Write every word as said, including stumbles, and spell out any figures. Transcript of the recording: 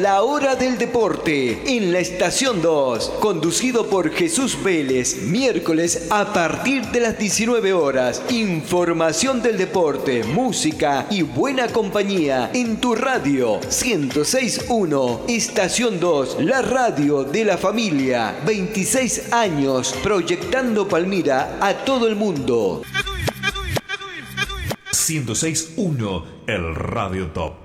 La Hora del Deporte en la Estación dos, conducido por Jesús Vélez, miércoles a partir de las diecinueve horas. Información del deporte, música y buena compañía en tu radio ciento seis punto uno. Estación dos, la radio de la familia. veintiséis años proyectando Palmira a todo el mundo. ciento seis punto uno, el Radio Top.